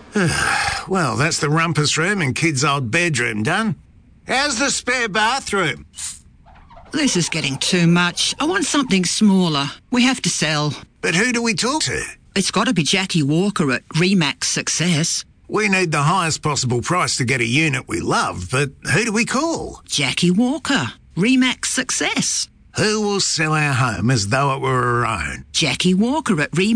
Well, that's the rumpus room and kids' old bedroom done. How's the spare bathroom? This is getting too much. I want something smaller. We have to sell. But who do we talk to? It's got to be Jackie Walker at Remax Success. We need the highest possible price to get a unit we love, but who do we call? Jackie Walker, Remax Success. Who will sell our home as though it were our own? Jackie Walker at Remax